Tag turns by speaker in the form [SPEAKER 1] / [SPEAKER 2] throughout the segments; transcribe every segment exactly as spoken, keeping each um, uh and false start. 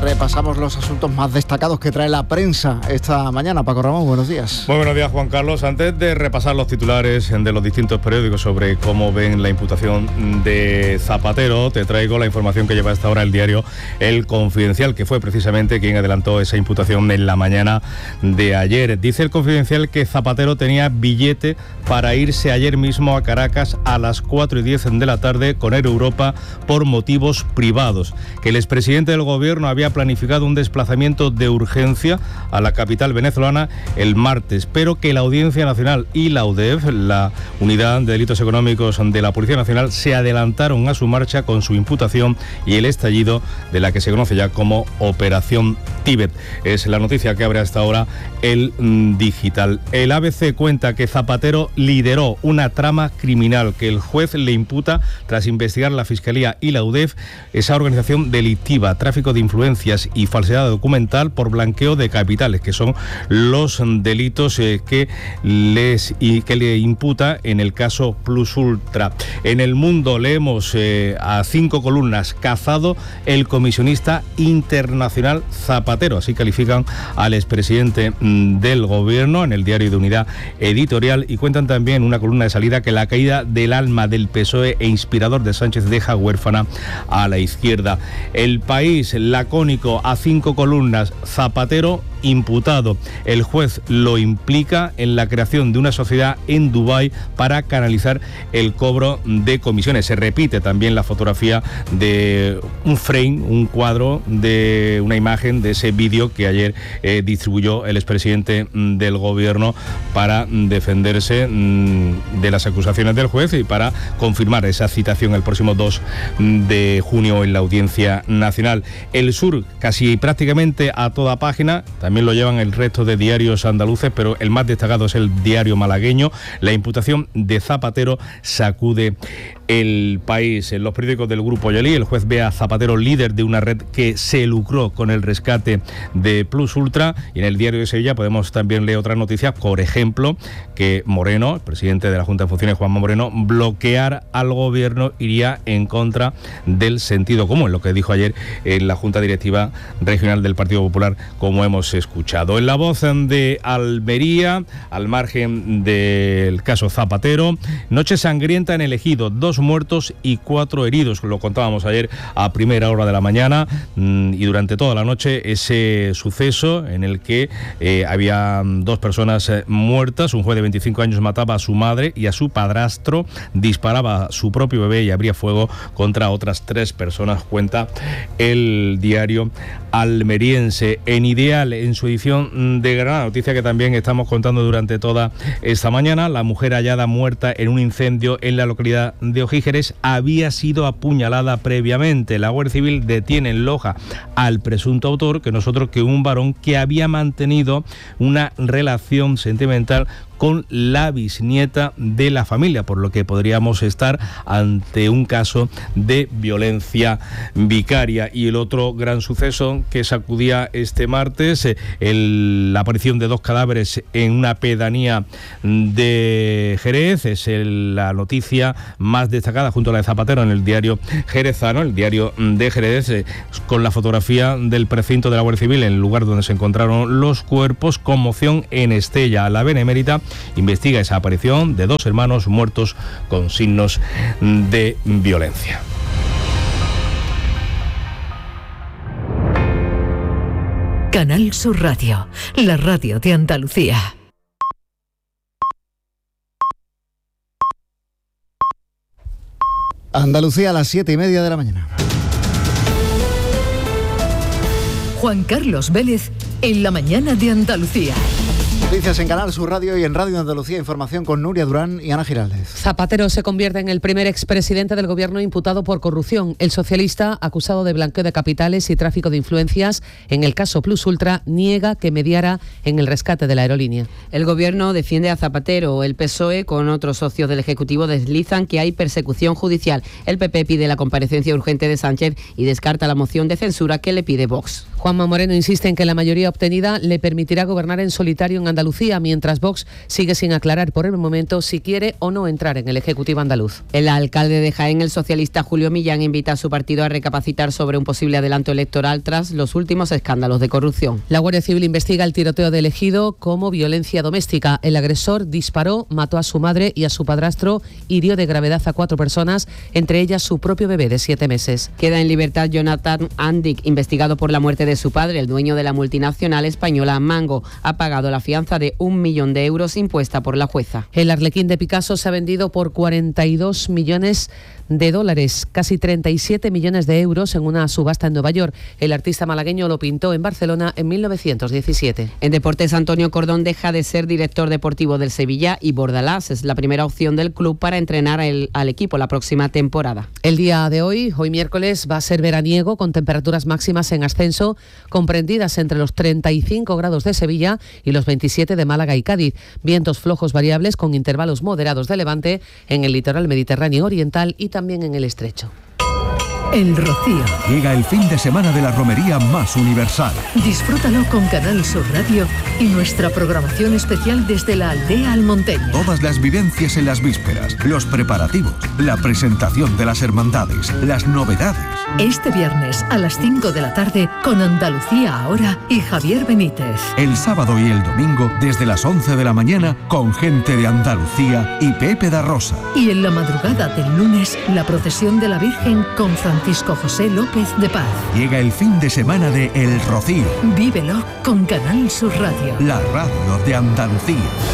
[SPEAKER 1] repasamos los asuntos más destacados que trae la prensa esta mañana. Paco Ramón, buenos días.
[SPEAKER 2] Muy buenos días, Juan Carlos. Antes de repasar los titulares de los distintos periódicos sobre cómo ven la imputación de Zapatero, te traigo la información que lleva hasta ahora el diario El Confidencial, que fue precisamente quien adelantó esa imputación en la mañana de ayer. Dice El Confidencial que Zapatero tenía billete para irse ayer mismo a Caracas a las cuatro y diez de la tarde con Air Europa por motivos privados, que el expresidente del gobierno había planificado un desplazamiento de urgencia a la capital venezolana el martes, pero que la Audiencia Nacional y la U D E F, la Unidad de Delitos Económicos de la Policía Nacional, se adelantaron a su marcha con su imputación y el estallido de la que se conoce ya como Operación Tíbet. Es la noticia que abre hasta ahora el mm, Digital. El A B C cuenta que Zapatero lideró una trama criminal que el juez le imputa tras investigar la Fiscalía y la U D E F esa organización delictiva, tráfico de influencias y falsedad documental por blanqueo de capitales, que son los delitos eh, que les y que le imputa en el caso Plus Ultra. En El Mundo leemos eh, a cinco columnas: cazado el comisionista internacional Zapatero, así califican al expresidente mm, del gobierno en el diario de Unidad Editorial, y cuentan también una columna de salida que la caída del alma del P S O E e inspirador de Sánchez deja huérfana a la izquierda. El País lacónico a cinco columnas: Zapatero imputado. El juez lo implica en la creación de una sociedad en Dubái para canalizar el cobro de comisiones. Se repite también la fotografía de un frame, un cuadro de una imagen de ese vídeo que ayer eh, distribuyó el expresidente del gobierno para defenderse mm, de las acusaciones del juez y para confirmar esa citación el próximo dos de junio en la Audiencia Nacional. El Sur, casi prácticamente a toda página, también lo llevan el resto de diarios andaluces, pero el más destacado es el diario malagueño. La imputación de Zapatero sacude El País. En los periódicos del Grupo Yalí, el juez ve a Zapatero líder de una red que se lucró con el rescate de Plus Ultra, y en el diario de Sevilla podemos también leer otras noticias, por ejemplo, que Moreno, el presidente de la Junta de Funciones, Juanma Moreno, bloquear al gobierno iría en contra del sentido común, lo que dijo ayer en la Junta Directiva Regional del Partido Popular, como hemos escuchado. En La Voz de Almería, al margen del caso Zapatero, noche sangrienta en el Ejido, dos muertos y cuatro heridos, lo contábamos ayer a primera hora de la mañana, y durante toda la noche ese suceso en el que eh, había dos personas eh, muertas. Un juez de veinticinco años mataba a su madre y a su padrastro, disparaba a su propio bebé y abría fuego contra otras tres personas, cuenta el diario almeriense. En Ideal, en su edición de Granada, noticia que también estamos contando durante toda esta mañana, la mujer hallada muerta en un incendio en la localidad de Ojígeres había sido apuñalada previamente. La Guardia Civil detiene en Loja al presunto autor, que no es otro que un varón que había mantenido una relación sentimental con la bisnieta de la familia, por lo que podríamos estar ante un caso de violencia vicaria. Y el otro gran suceso que sacudía este martes, el, la aparición de dos cadáveres en una pedanía de Jerez, es el, la noticia más destacada junto a la de Zapatero en el diario jerezano, el diario de Jerez, eh, con la fotografía del precinto de la Guardia Civil en el lugar donde se encontraron los cuerpos. Conmoción en Estella. La Benemérita investiga esa aparición de dos hermanos muertos con signos de violencia.
[SPEAKER 3] Canal Sur Radio, la radio de Andalucía.
[SPEAKER 1] Andalucía a las siete y media de la mañana.
[SPEAKER 3] Juan Carlos Vélez en la mañana de Andalucía.
[SPEAKER 1] Noticias en Canal Sur Radio y en Radio Andalucía. Información con Nuria Durán y Ana Giraldez.
[SPEAKER 4] Zapatero se convierte en el primer expresidente del gobierno imputado por corrupción. El socialista, acusado de blanqueo de capitales y tráfico de influencias en el caso Plus Ultra, niega que mediara en el rescate de la aerolínea.
[SPEAKER 5] El gobierno defiende a Zapatero. El P S O E, con otros socios del Ejecutivo, deslizan que hay persecución judicial. El P P pide la comparecencia urgente de Sánchez y descarta la moción de censura que le pide Vox.
[SPEAKER 4] Juanma Moreno insiste en que la mayoría obtenida le permitirá gobernar en solitario en Andalucía Andalucía, mientras Vox sigue sin aclarar por el momento si quiere o no entrar en el Ejecutivo andaluz.
[SPEAKER 5] El alcalde de Jaén, el socialista Julio Millán, invita a su partido a recapacitar sobre un posible adelanto electoral tras los últimos escándalos de corrupción.
[SPEAKER 4] La Guardia Civil investiga el tiroteo de Ejido como violencia doméstica. El agresor disparó, mató a su madre y a su padrastro, hirió de gravedad a cuatro personas, entre ellas su propio bebé de siete meses.
[SPEAKER 5] Queda en libertad Jonathan Andic, investigado por la muerte de su padre. El dueño de la multinacional española Mango ha pagado la fianza de un millón de euros impuesta por la jueza.
[SPEAKER 4] El Arlequín de Picasso se ha vendido por cuarenta y dos millones de dólares, casi treinta y siete millones de euros en una subasta en Nueva York. El artista malagueño lo pintó en Barcelona en mil novecientos diecisiete.
[SPEAKER 5] En deportes, Antonio Cordón deja de ser director deportivo del Sevilla y Bordalás es la primera opción del club para entrenar el, al equipo la próxima temporada.
[SPEAKER 4] El día de hoy, hoy miércoles, va a ser veraniego con temperaturas máximas en ascenso comprendidas entre los treinta y cinco grados de Sevilla y los veintisiete de Málaga y Cádiz. Vientos flojos variables con intervalos moderados de levante en el litoral mediterráneo oriental y también en el estrecho.
[SPEAKER 3] El Rocío.
[SPEAKER 6] Llega el fin de semana de la romería más universal.
[SPEAKER 3] Disfrútalo con Canal Sur Radio y nuestra programación especial desde la aldea Almonteña.
[SPEAKER 6] Todas las vivencias en las vísperas, los preparativos, la presentación de las hermandades, las novedades.
[SPEAKER 3] Este viernes a las cinco de la tarde con Andalucía Ahora y Javier Benítez.
[SPEAKER 6] El sábado y el domingo desde las once de la mañana con gente de Andalucía y Pepe da Rosa.
[SPEAKER 3] Y en la madrugada del lunes, la procesión de la Virgen con Francisco José López de Paz.
[SPEAKER 6] Llega el fin de semana de El Rocío.
[SPEAKER 3] Vívelo con Canal Sur Radio.
[SPEAKER 6] La radio de Andalucía.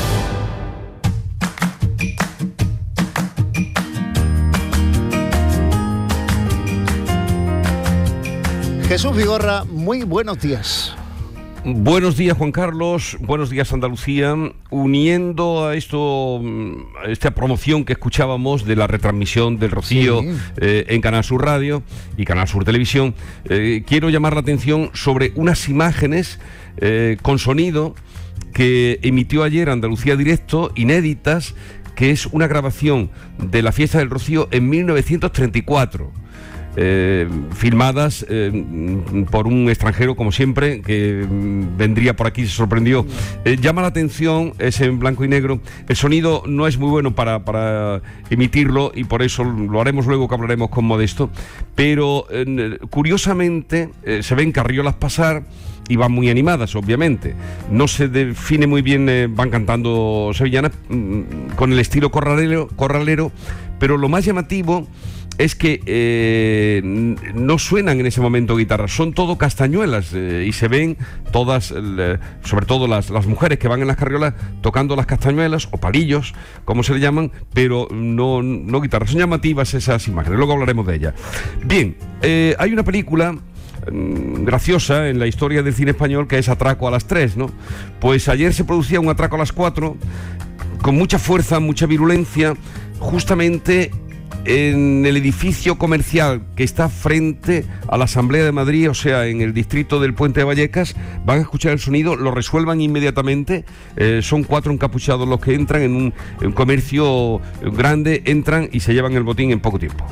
[SPEAKER 1] Jesús Vigorra, muy buenos días.
[SPEAKER 7] Buenos días, Juan Carlos, buenos días, Andalucía. Uniendo a esto, a esta promoción que escuchábamos de la retransmisión del Rocío, sí, eh, en Canal Sur Radio y Canal Sur Televisión, eh, quiero llamar la atención sobre unas imágenes eh, con sonido que emitió ayer Andalucía Directo, inéditas, que es una grabación de la fiesta del Rocío en mil novecientos treinta y cuatro. Eh, filmadas eh, por un extranjero, como siempre, que mm, vendría por aquí, se sorprendió. Eh, llama la atención, es en blanco y negro. El sonido no es muy bueno para, para emitirlo y por eso lo haremos luego que hablaremos con Modesto. Pero eh, curiosamente eh, se ven carriolas pasar y van muy animadas, obviamente. No se define muy bien, eh, van cantando sevillanas mm, con el estilo corralero, corralero, pero lo más llamativo es que eh, no suenan en ese momento guitarras, son todo castañuelas eh, y se ven todas, eh, sobre todo las, las mujeres que van en las carriolas tocando las castañuelas o palillos, como se le llaman, pero no, no guitarras. Son llamativas esas imágenes, luego hablaremos de ellas. Bien, eh, hay una película mm, graciosa en la historia del cine español que es Atraco a las tres, ¿no? Pues ayer se producía un atraco a las cuatro con mucha fuerza, mucha virulencia, justamente en el edificio comercial que está frente a la Asamblea de Madrid, o sea, en el distrito del Puente de Vallecas. Van a escuchar el sonido, lo resuelvan inmediatamente. Eh, son cuatro encapuchados los que entran en un, en un comercio grande, entran y se llevan el botín en poco tiempo.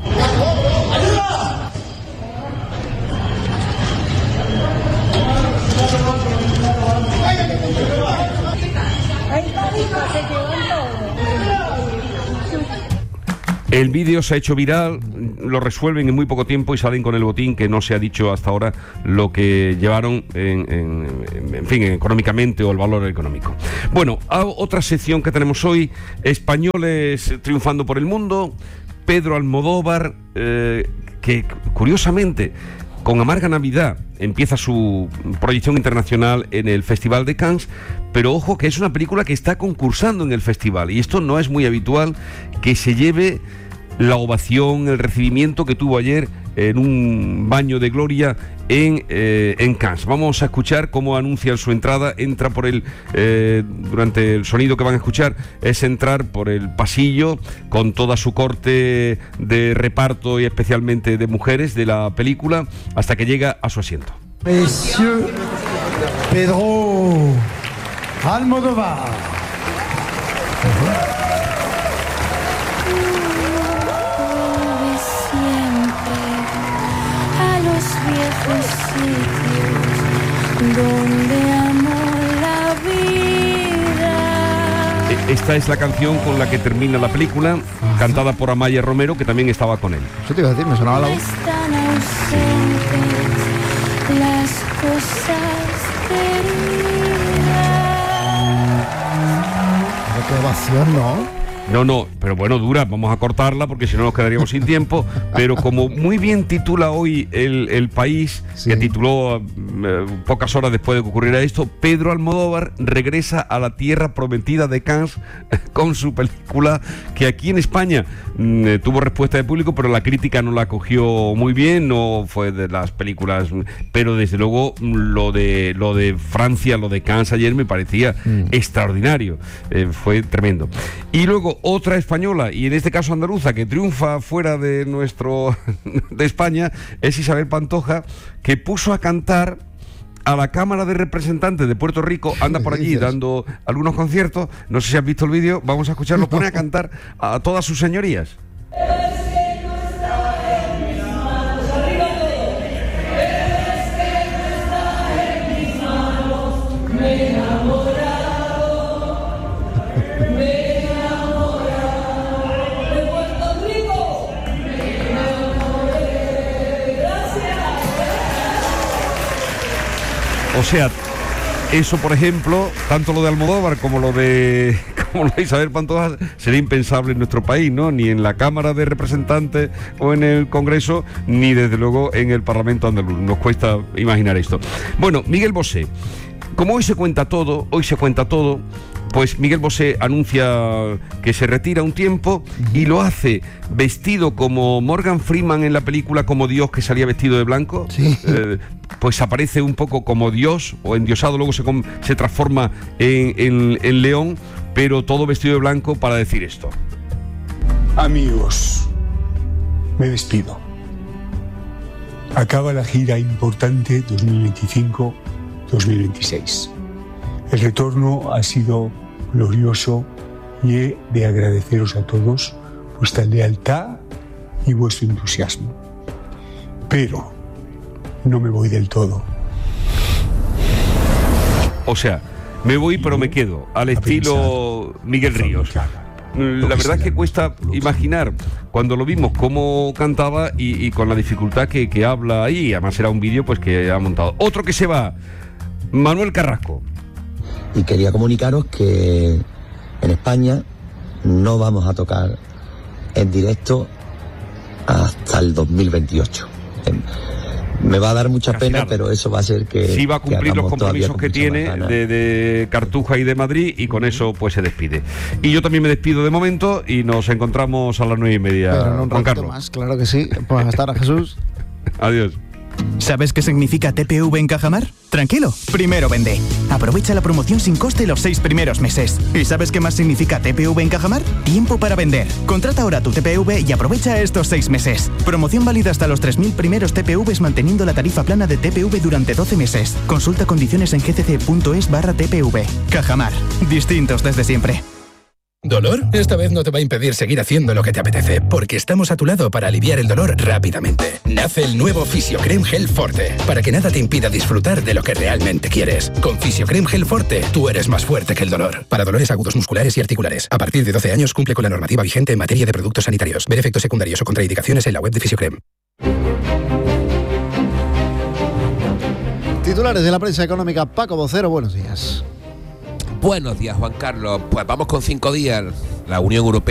[SPEAKER 7] El vídeo se ha hecho viral, lo resuelven en muy poco tiempo y salen con el botín, que no se ha dicho hasta ahora lo que llevaron, en, en, en fin, económicamente o el valor económico. Bueno, otra sección que tenemos hoy, españoles triunfando por el mundo. Pedro Almodóvar, eh, que curiosamente, con Amarga Navidad, empieza su proyección internacional en el Festival de Cannes, pero ojo que es una película que está concursando en el festival, y esto no es muy habitual que se lleve la ovación, el recibimiento que tuvo ayer en un baño de gloria en, eh, en Cannes. Vamos a escuchar cómo anuncian su entrada. Entra por el, eh, durante el sonido que van a escuchar, es entrar por el pasillo con toda su corte de reparto y especialmente de mujeres de la película, hasta que llega a su asiento.
[SPEAKER 8] Monsieur Pedro Almodóvar.
[SPEAKER 9] Viejos sitios donde amo la vida.
[SPEAKER 7] esta es la canción con la que termina la película, ajá, cantada por Amaya Romero, que también estaba con él.
[SPEAKER 1] Eso te iba a decir, me sonaba la voz.
[SPEAKER 9] Están ausentes las cosas queridas.
[SPEAKER 1] Qué ovación, ¿no?
[SPEAKER 7] No, no, pero bueno, dura, vamos a cortarla porque si no nos quedaríamos sin tiempo, pero como muy bien titula hoy el, el País, sí, que tituló eh, pocas horas después de que ocurriera esto, Pedro Almodóvar regresa a la tierra prometida de Cannes con su película, que aquí en España mm, tuvo respuesta de público, pero la crítica no la cogió muy bien, no fue de las películas, pero desde luego lo de, lo de Francia, lo de Cannes ayer me parecía mm. extraordinario, eh, fue tremendo. Y luego otra española, y en este caso andaluza, que triunfa fuera de nuestro de España, es Isabel Pantoja, que puso a cantar a la Cámara de Representantes de Puerto Rico, anda por allí dando algunos conciertos, no sé si has visto el vídeo, vamos a escucharlo, pone a cantar a todas sus señorías. O sea, eso, por ejemplo, tanto lo de Almodóvar como lo de como lo de Isabel Pantoja sería impensable en nuestro país, ¿no? Ni en la Cámara de Representantes o en el Congreso, ni desde luego en el Parlamento andaluz. Nos cuesta imaginar esto. Bueno, Miguel Bosé, como hoy se cuenta todo, hoy se cuenta todo, pues Miguel Bosé anuncia que se retira un tiempo y lo hace vestido como Morgan Freeman en la película Como Dios, que salía vestido de blanco.
[SPEAKER 1] Sí.
[SPEAKER 7] Eh, pues aparece un poco como Dios o endiosado, luego se, se transforma en, en, en león, pero todo vestido de blanco para decir esto.
[SPEAKER 10] Amigos, me despido. Acaba la gira importante dos mil veinticinco dos mil veintiséis. El retorno ha sido glorioso y he de agradeceros a todos vuestra lealtad y vuestro entusiasmo. Pero no me voy del todo.
[SPEAKER 7] O sea, me voy pero me quedo, al estilo Miguel Ríos. La verdad es que cuesta imaginar cuando lo vimos cómo cantaba y, y con la dificultad que, que habla ahí. Además era un vídeo pues que ha montado. Otro que se va, Manuel Carrasco.
[SPEAKER 11] Y quería comunicaros que en España no vamos a tocar en directo hasta el dos mil veintiocho. Me va a dar mucha Casi pena, nada. Pero eso va a ser que...
[SPEAKER 7] Sí va a cumplir los compromisos que tiene de, de Cartuja y de Madrid, y con eso pues se despide. Y yo también me despido de momento y nos encontramos a las nueve y media.
[SPEAKER 1] Pero en un
[SPEAKER 7] Juan Carlos.
[SPEAKER 1] Más, claro que sí. Pues hasta ahora, Jesús.
[SPEAKER 7] Adiós.
[SPEAKER 12] ¿Sabes qué significa T P V en Cajamar? Tranquilo, primero vende. Aprovecha la promoción sin coste los seis primeros meses. ¿Y sabes qué más significa T P V en Cajamar? Tiempo para vender. Contrata ahora tu T P V y aprovecha estos seis meses. Promoción válida hasta los tres mil primeros T P Vs manteniendo la tarifa plana de T P V durante doce meses. Consulta condiciones en gcc.es barra T P V. Cajamar. Distintos desde siempre.
[SPEAKER 13] ¿Dolor? Esta vez no te va a impedir seguir haciendo lo que te apetece, porque estamos a tu lado para aliviar el dolor rápidamente. Nace el nuevo Fisiocrem Gel Forte, para que nada te impida disfrutar de lo que realmente quieres. Con Fisiocrem Gel Forte, tú eres más fuerte que el dolor. Para dolores agudos musculares y articulares. A partir de doce años cumple con la normativa vigente en materia de productos sanitarios. Ver efectos secundarios o contraindicaciones en la web de Fisiocrem.
[SPEAKER 1] Titulares de la prensa económica. Paco Vocero, buenos días.
[SPEAKER 14] Buenos días, Juan Carlos. Pues vamos con cinco días. La Unión Europea